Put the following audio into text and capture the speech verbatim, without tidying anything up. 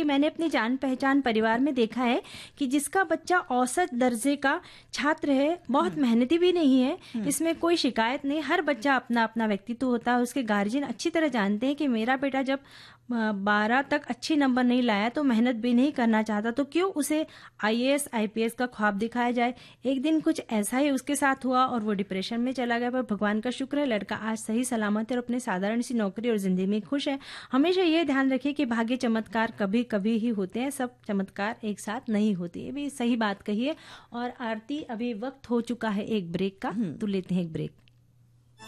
कि मैंने अपनी जान पहचान परिवार में देखा है कि जिसका बच्चा औसत दर्जे का छात्र है, बहुत मेहनती भी नहीं है, इसमें कोई शिकायत नहीं, हर बच्चा अपना अपना व्यक्तित्व होता है, उसके गार्जियन अच्छी तरह जानते हैं कि मेरा बेटा जब बारह तक अच्छी नंबर नहीं लाया तो मेहनत भी नहीं करना चाहता, तो क्यों उसे आईएएस आईपीएस का ख्वाब दिखाया जाए। एक दिन कुछ ऐसा ही उसके साथ हुआ और वो डिप्रेशन में चला गया, पर भगवान का शुक्र है लड़का आज सही सलामत है और अपने साधारण सी नौकरी और जिंदगी में खुश है। हमेशा ये ध्यान रखिए कि भाग्य चमत्कार कभी कभी ही होते हैं, सब चमत्कार एक साथ नहीं होते। ये भी सही बात कही है। और आरती, अभी वक्त हो चुका है एक ब्रेक का, तो लेते हैं एक ब्रेक।